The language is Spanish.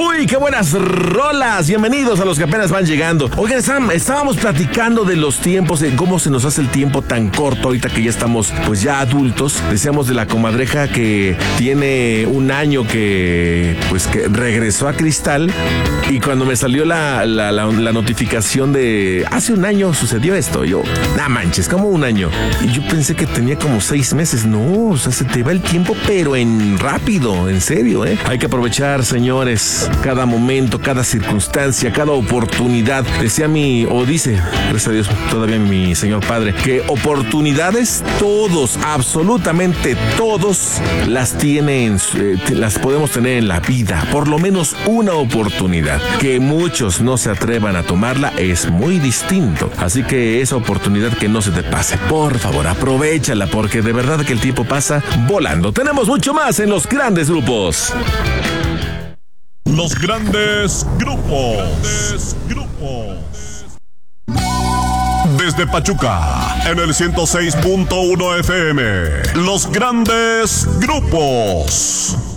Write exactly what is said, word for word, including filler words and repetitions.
Uy, qué buenas rolas. Bienvenidos a los que apenas van llegando. Oigan, estábamos platicando de los tiempos, de cómo se nos hace el tiempo tan corto ahorita que ya estamos pues ya adultos. Decíamos de la comadreja que tiene un año que pues que regresó a Cristal, y cuando me salió la, la, la, la notificación de hace un año sucedió esto, yo, nah manches, como un año. Y yo pensé que tenía como seis meses. No, o sea, se te va el tiempo, pero en rápido, en serio, ¿eh? Hay que aprovechar, señores, cada momento, cada circunstancia, cada oportunidad. Decía mi, o dice, gracias a Dios, todavía mi señor padre, que oportunidades todos, absolutamente todos, las tienen, eh, las podemos tener en la vida. Por lo menos una oportunidad. Que muchos no se atrevan a tomarla es muy distinto. Así que esa oportunidad que no se te pase, por favor, aprovéchala, porque de verdad que el tiempo pasa volando. Tenemos mucho más en los grandes grupos. Los grandes grupos. Grandes grupos. Desde Pachuca, en el ciento seis punto uno F M. Los grandes grupos.